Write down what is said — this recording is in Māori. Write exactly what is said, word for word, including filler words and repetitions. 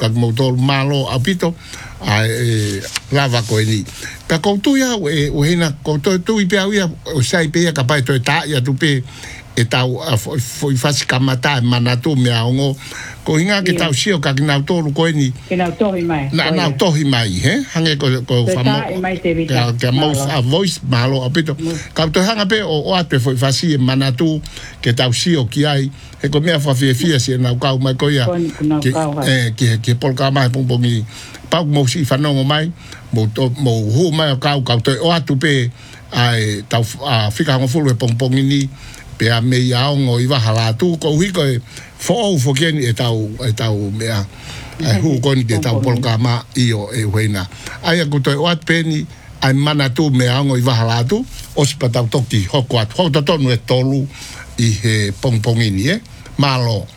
ka mo to malo apito ai lava ko ni ka ko tu ya e o hina ko to tu i pe ia o sai pe ka pa to ta ia tu pe e tau foi fasi kamata manatu me aongo ko hinga ke tau sio ka kina to ko ni kina to hi mai na na to hi mai he hange ko ko famo ka ka most a voice malo apito ka to hanga pe o o ate foi fasi manatu ke tau sio ki ai e ko me fa fie fie si na ka mai ko ia ke eh ke ke por ka mai pong pongi pa mo si fa no mai mo to mo hu mai ka ka to o atu pe ai tau a fika ngo fulu pong pongi ni pe a me ia ngo i wa hala tu ko hui ko fo fo ken e tau e tau me a e hu ko ni te tau pol ka ma i o e huena ai ko to wat pe ni ai mana tu me a ngo i wa hala tu o si pa tau toki ho ko at ho to no e tolu i he pong pong ni e malo